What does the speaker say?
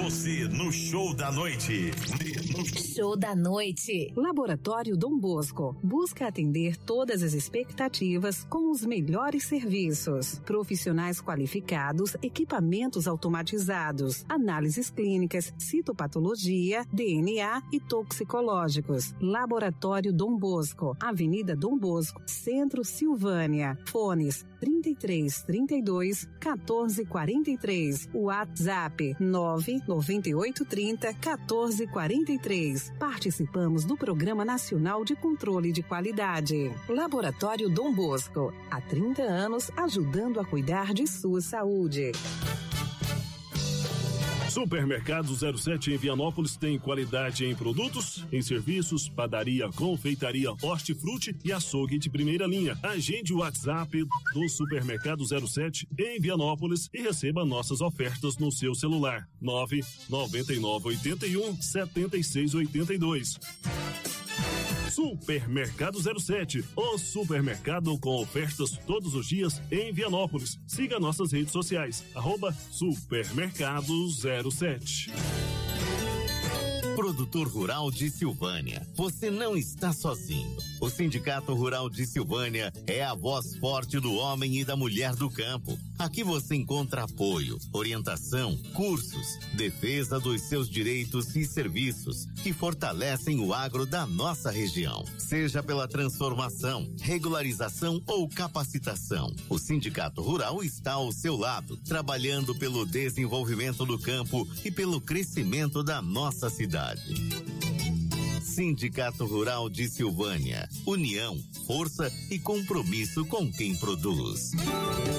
você no Show da Noite. Show da Noite. Laboratório Dom Bosco busca atender todas as expectativas com os melhores serviços. Profissionais qualificados, equipamentos automatizados, análises clínicas, citopatologia, DNA e toxicológicos. Laboratório Dom Bosco, Avenida Dom Bosco, Centro, Silvânia. Fones 33 32 14 43. WhatsApp 998 30 14 43. Participamos do Programa Nacional de Controle de Qualidade. Laboratório Dom Bosco, há 30 anos ajudando a cuidar de sua saúde. Supermercado 07 em Vianópolis tem qualidade em produtos, em serviços, padaria, confeitaria, hortifruti e açougue de primeira linha. Agende o WhatsApp do Supermercado 07 em Vianópolis e receba nossas ofertas no seu celular. 99981 7682. Supermercado 07, o supermercado com ofertas todos os dias em Vianópolis. Siga nossas redes sociais, @Supermercado 07. Produtor Rural de Silvânia, você não está sozinho. O Sindicato Rural de Silvânia é a voz forte do homem e da mulher do campo. Aqui você encontra apoio, orientação, cursos, defesa dos seus direitos e serviços que fortalecem o agro da nossa região. Seja pela transformação, regularização ou capacitação, o Sindicato Rural está ao seu lado, trabalhando pelo desenvolvimento do campo e pelo crescimento da nossa cidade. Sindicato Rural de Silvânia. União, força e compromisso com quem produz.